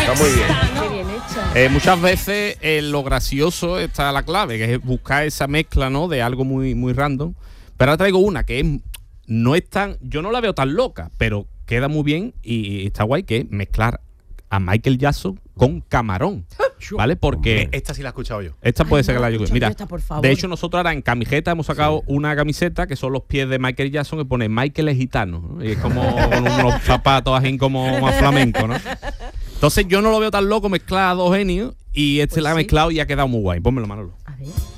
Está muy bien. Qué bien hecho. Muchas veces lo gracioso está la clave, que es buscar esa mezcla, ¿no? De algo muy, muy random. Pero ahora traigo una que no es tan... Yo no la veo tan loca, pero queda muy bien y está guay, que es mezclar a Michael Jackson con Camarón, ¿vale? Porque Esta sí la he escuchado yo. esta puede ser que la escucha Mira, esta, por favor. de hecho nosotros ahora en camiseta hemos sacado una camiseta que son los pies de Michael Jackson que pone Michael es gitano, ¿no? Y es como con unos zapatos así como más flamenco, ¿no? Entonces yo no lo veo tan loco mezclar a dos genios y este Pues la ha sí. mezclado y ha quedado muy guay. Pónmelo, Manolo. A ver.